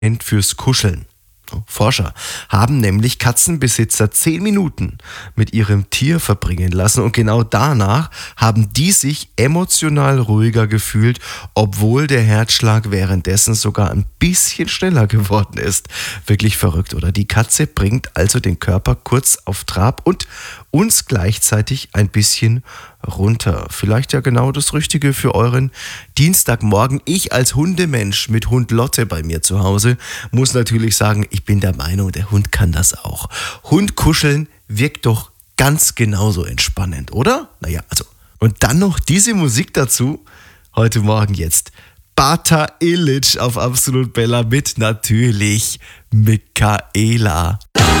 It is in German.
fürs Kuscheln. Forscher haben nämlich Katzenbesitzer 10 Minuten mit ihrem Tier verbringen lassen und genau danach haben die sich emotional ruhiger gefühlt, obwohl der Herzschlag währenddessen sogar ein bisschen schneller geworden ist. Wirklich verrückt, oder? Die Katze bringt also den Körper kurz auf Trab und uns gleichzeitig ein bisschen runter. Vielleicht ja genau das Richtige für euren Dienstagmorgen. Ich als Hundemensch mit Hund Lotte bei mir zu Hause muss natürlich sagen, ich bin der Meinung, der Hund kann das auch. Hund kuscheln wirkt doch ganz genauso entspannend, oder? Naja, also. Und dann noch diese Musik dazu. Heute Morgen jetzt Bata Illich auf Absolut Bella mit natürlich Michaela.